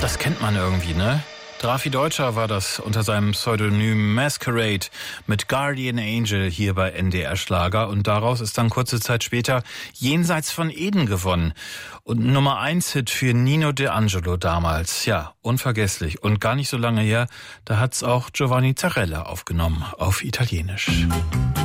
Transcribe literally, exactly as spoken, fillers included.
Das kennt man irgendwie, ne? Drafi Deutscher war das unter seinem Pseudonym Masquerade mit Guardian Angel hier bei N D R Schlager, und daraus ist dann kurze Zeit später Jenseits von Eden gewonnen. Und Nummer eins Hit für Nino D'Angelo damals. Ja, unvergesslich. Und gar nicht so lange her, da hat's auch Giovanni Zarella aufgenommen auf Italienisch.